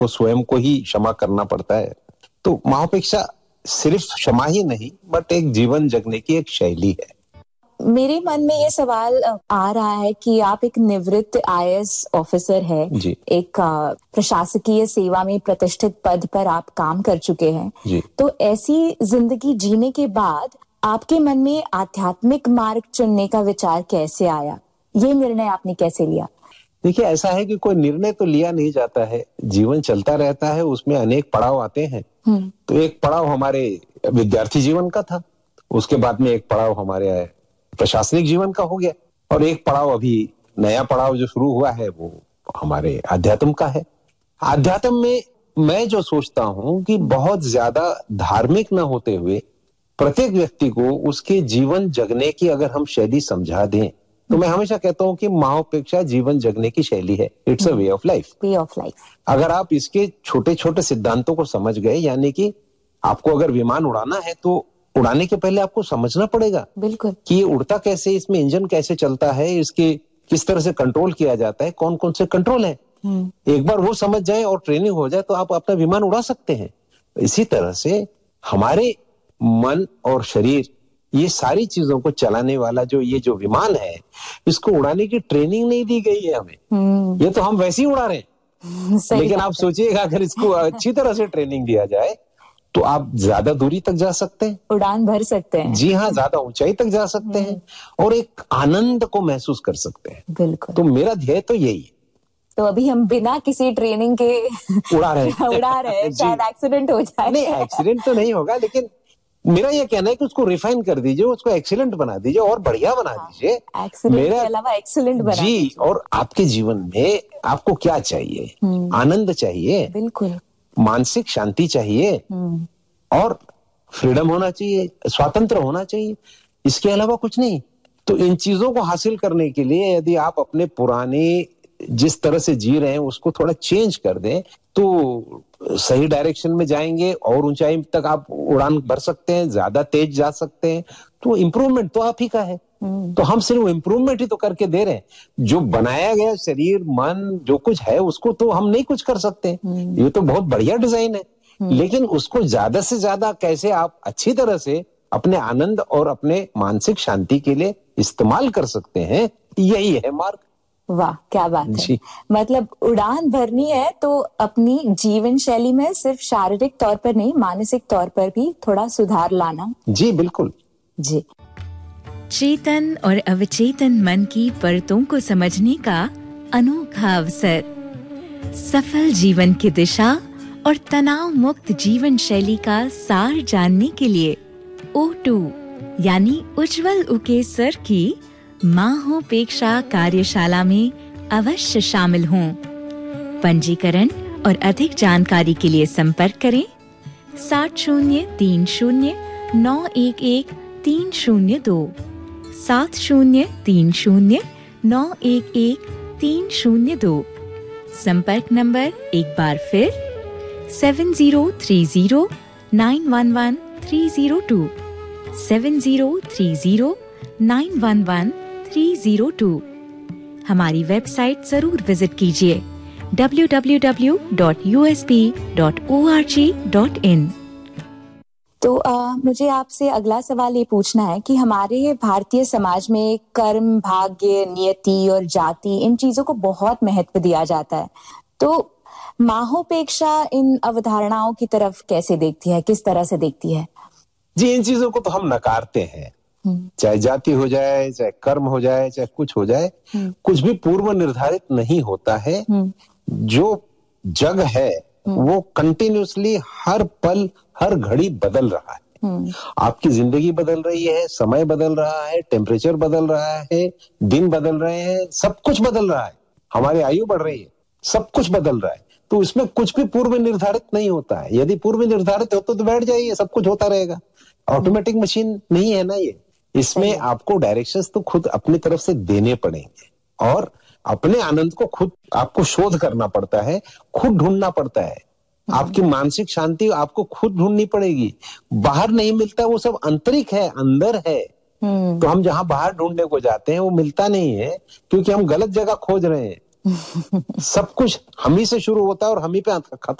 वो स्वयं को ही क्षमा करना पड़ता है। तो माओपेक्षा सिर्फ क्षमा ही नहीं, बट एक जीवन जगने की एक शैली है। मेरे मन में ये सवाल आ रहा है कि आप एक निवृत्त आईएएस ऑफिसर है, एक प्रशासकीय सेवा में प्रतिष्ठित पद पर आप काम कर चुके हैं, तो ऐसी जिंदगी जीने के बाद आपके मन में आध्यात्मिक मार्ग चुनने का विचार कैसे आया? ये निर्णय आपने कैसे लिया? देखिए, ऐसा है कि कोई निर्णय तो लिया नहीं जाता है, जीवन चलता रहता है, उसमें अनेक पड़ाव आते हैं। तो एक पड़ाव हमारे विद्यार्थी जीवन का था, उसके बाद में एक पड़ाव हमारे प्रशासनिक जीवन का हो गया, और एक पड़ाव अभी नया पड़ाव जो शुरू हुआ है वो हमारे अध्यात्म का है। अध्यात्म में मैं जो सोचता हूँ कि बहुत ज्यादा धार्मिक न होते हुए प्रत्येक व्यक्ति को उसके जीवन जगने की अगर हम शैली समझा दें, तो मैं हमेशा कहता हूँ कि माओपेक्षा जीवन जगने की शैली है। It's a way of life. Way of life. अगर आप इसके छोटे छोटे सिद्धांतों को समझ गए, यानी कि आपको अगर विमान उड़ाना है तो उड़ाने के पहले आपको समझना पड़ेगा बिल्कुल कि ये उड़ता कैसे, इसमें इंजन कैसे चलता है, इसके किस तरह से कंट्रोल किया जाता है, कौन कौन से कंट्रोल है। एक बार वो समझ जाए और ट्रेनिंग हो जाए तो आप अपना विमान उड़ा सकते हैं। इसी तरह से हमारे मन और शरीर, ये सारी चीजों को चलाने वाला ये जो विमान है, इसको उड़ाने की ट्रेनिंग नहीं दी गई है हमें। ये तो हम वैसे ही उड़ा रहे हैं। लेकिन आप सोचिएगा, अगर इसको अच्छी तरह से ट्रेनिंग दिया जाए तो आप ज्यादा दूरी तक जा सकते हैं, उड़ान भर सकते हैं। जी हाँ, ज्यादा ऊंचाई तक जा सकते हैं और एक आनंद को महसूस कर सकते हैं। बिल्कुल। तो मेरा ध्येय तो यही है। तो अभी हम बिना किसी ट्रेनिंग के उड़ा रहे हैं शायद एक्सीडेंट हो जाए। नहीं, एक्सीडेंट तो नहीं होगा, लेकिन मेरा ये कहना है कि उसको रिफाइन कर दीजिए, उसको एक्सीलेंट बना दीजिए और बढ़िया बना दीजिए। एक्सीलेंट के अलावा एक्सीलेंट बना जी। और आपके जीवन में आपको क्या चाहिए? आनंद चाहिए, बिल्कुल, मानसिक शांति चाहिए और फ्रीडम होना चाहिए, स्वतंत्र होना चाहिए, इसके अलावा कुछ नहीं। तो इन चीजों को हासिल करने के लिए यदि आप अपने पुराने जिस तरह से जी रहे हैं उसको थोड़ा चेंज कर दें तो सही डायरेक्शन में जाएंगे और ऊंचाई तक आप उड़ान भर सकते हैं, ज्यादा तेज जा सकते हैं। तो इम्प्रूवमेंट तो आप ही का है। तो हम सिर्फ इम्प्रूवमेंट ही तो करके दे रहे हैं। जो बनाया गया शरीर मन जो कुछ है उसको तो हम नहीं कुछ कर सकते। ये तो बहुत बढ़िया डिजाइन है, लेकिन उसको ज्यादा से ज्यादा कैसे आप अच्छी तरह से अपने आनंद और अपने मानसिक शांति के लिए इस्तेमाल कर सकते हैं, यही है मार्ग। वाह, क्या बात है। मतलब उड़ान भरनी है तो अपनी जीवन शैली में सिर्फ शारीरिक तौर पर नहीं, मानसिक तौर पर भी थोड़ा सुधार लाना। जी बिल्कुल जी। चेतन और अवचेतन मन की परतों को समझने का अनोखा अवसर, सफल जीवन की दिशा और तनाव मुक्त जीवन शैली का सार जानने के लिए O2 यानी उज्जवल उकेसर की माहोपेक्षा कार्यशाला में अवश्य शामिल हों। पंजीकरण और अधिक जानकारी के लिए संपर्क करें 7030911302 7030911302। संपर्क नंबर एक बार फिर 7030911302 7030911302। हमारी वेबसाइट जरूर विजिट कीजिए www.usp.org.in। तो मुझे आपसे अगला सवाल ये पूछना है कि हमारे भारतीय समाज में कर्म, भाग्य, नियति और जाति, इन चीजों को बहुत महत्व दिया जाता है। तो माहोपेक्षा इन अवधारणाओं की तरफ कैसे देखती है, किस तरह से देखती है? जी, इन चीजों को तो हम नकारते हैं, चाहे जाति हो जाए, चाहे कर्म हो जाए, चाहे कुछ हो जाए, कुछ भी पूर्व निर्धारित नहीं होता है। जो जग है वो कंटिन्यूअसली हर पल हर घड़ी बदल रहा है। आपकी जिंदगी बदल रही है, समय बदल रहा है, टेम्परेचर बदल रहा है, दिन बदल रहे हैं, सब कुछ बदल रहा है, हमारी आयु बढ़ रही है, सब कुछ बदल रहा है। तो इसमें कुछ भी पूर्व निर्धारित नहीं होता है। यदि पूर्व निर्धारित होता तो बैठ जाइए, सब कुछ होता रहेगा। ऑटोमेटिक मशीन नहीं है ना ये। इसमें आपको डायरेक्शंस तो खुद अपनी तरफ से देने पड़ेंगे और अपने आनंद को खुद आपको शोध करना पड़ता है, खुद ढूंढना पड़ता है। आपकी मानसिक शांति आपको खुद ढूंढनी पड़ेगी, बाहर नहीं मिलता, वो सब आंतरिक है, अंदर है। तो हम जहां बाहर ढूंढने को जाते हैं वो मिलता नहीं है, क्योंकि हम गलत जगह खोज रहे हैं। सब कुछ हम ही से शुरू होता है और हम ही पे खत्म